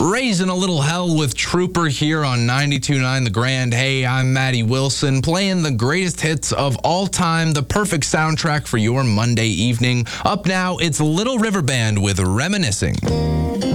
Raising a little hell with Trooper here on 92.9 The Grand. Hey, I'm Maddie Wilson, playing the greatest hits of all time, the perfect soundtrack for your Monday evening. Up now, it's Little River Band with Reminiscing.